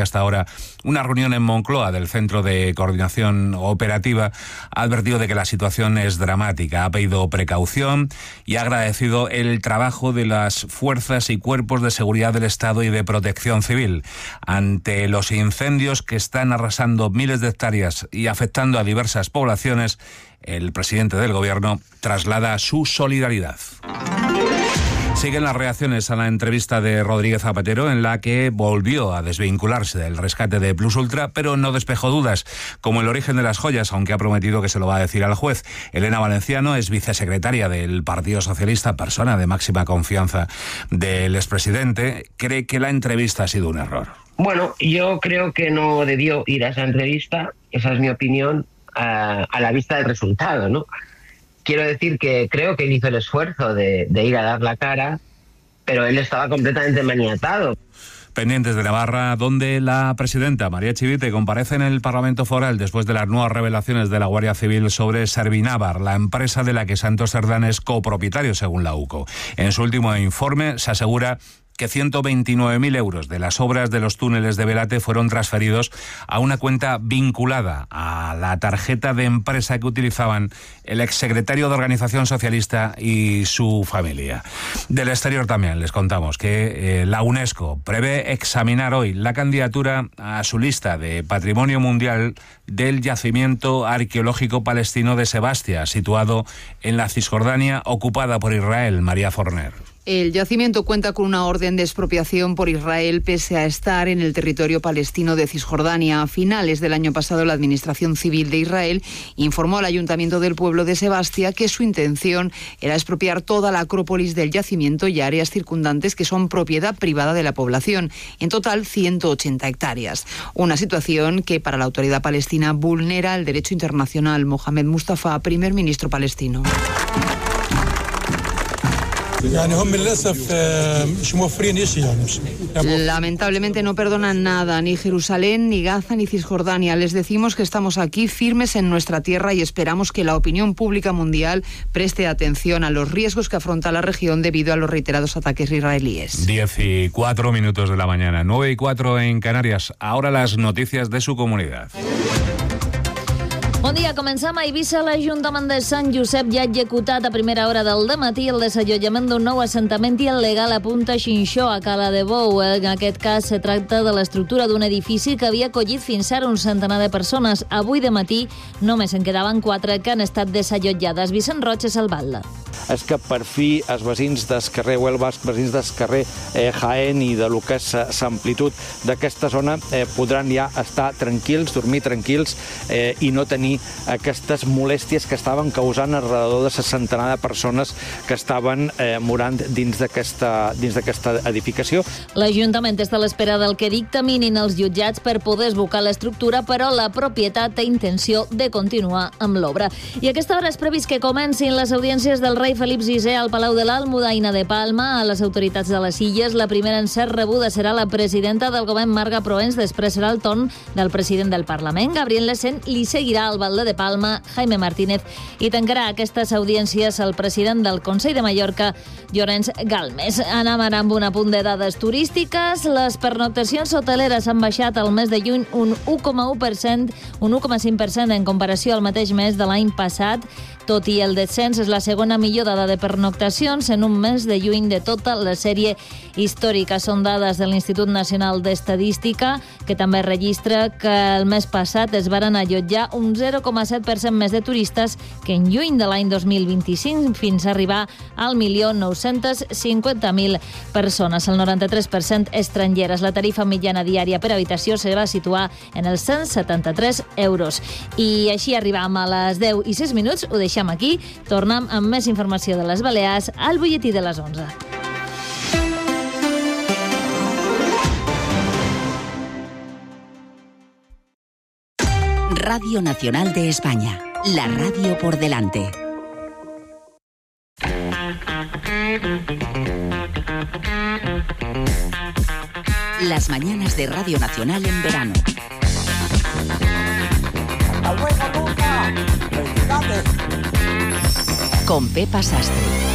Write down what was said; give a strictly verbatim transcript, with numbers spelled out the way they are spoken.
hasta ahora una reunión en Moncloa del Centro de Coordinación Operativa, ha advertido de que la situación es dramática. Ha pedido precaución y ha agradecido el trabajo de las fuerzas y cuerpos de seguridad del Estado y de protección civil. Ante los incendios que están arrasando miles de hectáreas y afectando a diversas poblaciones, el presidente del Gobierno traslada su solidaridad. Siguen las reacciones a la entrevista de Rodríguez Zapatero, en la que volvió a desvincularse del rescate de Plus Ultra, pero no despejó dudas, como el origen de las joyas, aunque ha prometido que se lo va a decir al juez. Elena Valenciano es vicesecretaria del Partido Socialista, persona de máxima confianza del expresidente. Cree que la entrevista ha sido un error. Bueno, yo creo que no debió ir a esa entrevista, esa es mi opinión, a, a la vista del resultado, ¿no? Quiero decir que creo que él hizo el esfuerzo de, de ir a dar la cara, pero él estaba completamente maniatado. Pendientes de Navarra, donde la presidenta María Chivite comparece en el Parlamento Foral después de las nuevas revelaciones de la Guardia Civil sobre Servinavar, la empresa de la que Santos Cerdán es copropietario, según la U C O. En su último informe se asegura que ciento veintinueve mil euros de las obras de los túneles de Belate fueron transferidos a una cuenta vinculada a la tarjeta de empresa que utilizaban el exsecretario de Organización Socialista y su familia. Del exterior también les contamos que eh, la UNESCO prevé examinar hoy la candidatura a su lista de Patrimonio Mundial del yacimiento arqueológico palestino de Sebastia, situado en la Cisjordania ocupada por Israel. María Forner. El yacimiento cuenta con una orden de expropiación por Israel pese a estar en el territorio palestino de Cisjordania. A finales del año pasado, la Administración Civil de Israel informó al Ayuntamiento del pueblo de Sebastia que su intención era expropiar toda la acrópolis del yacimiento y áreas circundantes que son propiedad privada de la población, en total ciento ochenta hectáreas. Una situación que para la autoridad palestina vulnera el derecho internacional. Mohamed Mustafa, primer ministro palestino. Lamentablemente no perdonan nada, ni Jerusalén, ni Gaza, ni Cisjordania. Les decimos que estamos aquí firmes en nuestra tierra y esperamos que la opinión pública mundial preste atención a los riesgos que afronta la región debido a los reiterados ataques israelíes. Diez y cuatro minutos de la mañana, nueve y cuatro en Canarias. Ahora las noticias de su comunidad. Bon dia, comencem a Eivissa. L'Ajuntament de Sant Josep ja ha executat a primera hora del dematí el desallotjament d'un nou assentament il·legal a Punta Xinxó, a Cala de Bou. En aquest cas, se tracta de l'estructura d'un edifici que havia acollit fins ara un centenar de persones. Avui de matí només en quedaven quatre que han estat desallotjades. Vicent Roig és el batlle. És que per fi els veïns del carrer Huelva, els veïns del carrer eh, Jaén i de lo que és l'amplitud d'aquesta zona eh, podran ja estar tranquils, dormir tranquils eh, i no tenir aquestes molèsties que estaven causant alrededor de centenar de persones que estaven eh, morant dins d'aquesta dins d'aquesta edificació. L'Ajuntament està a l'espera del que dictaminin els jutjats per poder esbocar l'estructura, però la propietat té intenció de continuar amb l'obra. I a aquesta hora és previst que comencin les audiències del rei Felip sisè al Palau de l'Almudaina de Palma. A les autoritats de les Illes, la primera en ser rebuda serà la presidenta del govern, Marga Proens. Després serà el torn del president del Parlament, Gabriel Lecén. Li seguirà el batlle de Palma, Jaime Martínez, i tancarà aquestes audiències el president del Consell de Mallorca, Llorenç Galmes. Anem ara amb un apunt de dades turístiques. Les pernoctacions hoteleres han baixat al mes de juny un u coma u per cent, un u coma cinc per cent en comparació al mateix mes de l'any passat. Tot i el descens, és la segona millor dada de pernoctacions en un mes de juny de tota la sèrie històrica. Són dades de l'Institut Nacional d'Estadística, que també registra que el mes passat es varen allotjar un zero coma set per cent més de turistes que en juny de l'any dos mil vint-i-cinc, fins a arribar al milió nou-cents cinquanta mil persones. El noranta-tres per cent estrangeres. La tarifa mitjana diària per habitació se va situar en els cent setanta-tres euros. I així arribam a les deu i sis minuts. Ho deixem aquí. Tornem amb més informació de les Balears al butlletí de les onze. Radio Nacional de España. La radio por delante. Las mañanas de Radio Nacional en verano. Con Pepa Sastre.